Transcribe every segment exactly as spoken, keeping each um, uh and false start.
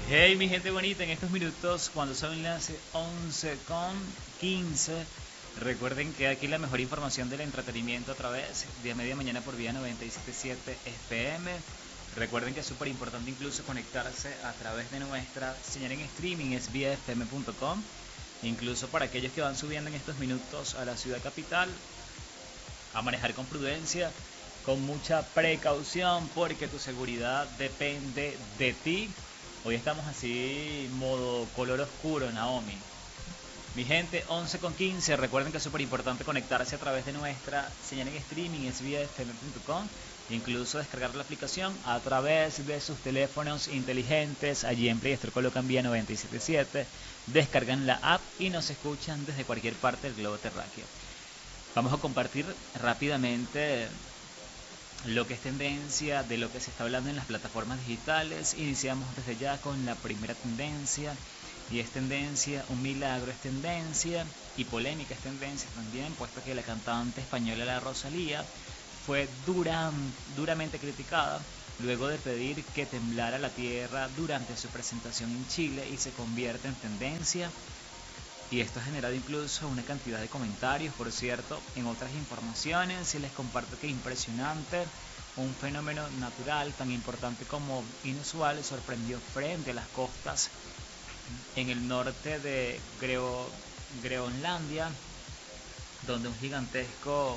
Hey, mi gente bonita, en estos minutos, cuando son las once con quince, recuerden que aquí la mejor información del entretenimiento a través de media mañana por vía noventa y siete punto siete F M. Recuerden que es súper importante incluso conectarse a través de nuestra señal en streaming, es vía f m punto com. Incluso para aquellos que van subiendo en estos minutos a la ciudad capital, a manejar con prudencia, con mucha precaución, porque tu seguridad depende de ti. Hoy estamos así, modo color oscuro, Naomi. Mi gente, once con quince, recuerden que es súper importante conectarse a través de nuestra señal en streaming, es vía f m punto com, incluso descargar la aplicación a través de sus teléfonos inteligentes. Allí en Play Store colocan vía noventa y siete punto siete, descargan la app y nos escuchan desde cualquier parte del globo terráqueo. Vamos a compartir rápidamente lo que es tendencia de lo que se está hablando en las plataformas digitales. Iniciamos desde ya con la primera tendencia, y es tendencia, un milagro es tendencia, y polémica es tendencia también, puesto que la cantante española La Rosalía fue dura, duramente criticada luego de pedir que temblara la tierra durante su presentación en Chile, y se convierte en tendencia. Y esto ha generado incluso una cantidad de comentarios. Por cierto, en otras informaciones se les comparto que impresionante, un fenómeno natural tan importante como inusual sorprendió frente a las costas en el norte de Greo, Groenlandia, donde un gigantesco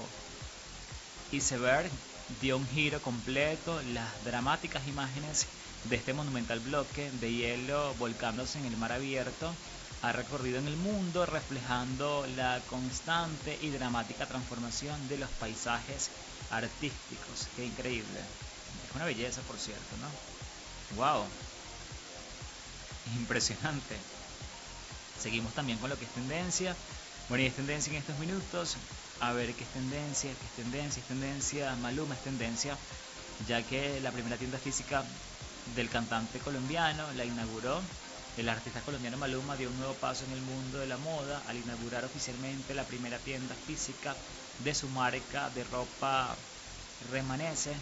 iceberg dio un giro completo. Las dramáticas imágenes de este monumental bloque de hielo volcándose en el mar abierto ha recorrido en el mundo, reflejando la constante y dramática transformación de los paisajes artísticos. Qué increíble. Es una belleza, por cierto, ¿no? ¡Wow! Impresionante. Seguimos también con lo que es tendencia. Bueno, y es tendencia en estos minutos. A ver qué es tendencia, qué es tendencia, es tendencia. Maluma es tendencia, ya que la primera tienda física del cantante colombiano la inauguró. El artista colombiano Maluma dio un nuevo paso en el mundo de la moda al inaugurar oficialmente la primera tienda física de su marca de ropa Remanece,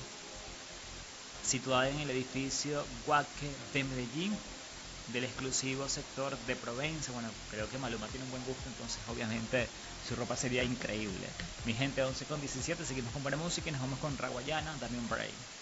situada en el edificio Guaque de Medellín, del exclusivo sector de Provenza. Bueno, creo que Maluma tiene un buen gusto, entonces obviamente su ropa sería increíble. Mi gente, once con diecisiete, seguimos con buena música y nos vamos con Raguayana, dame un break.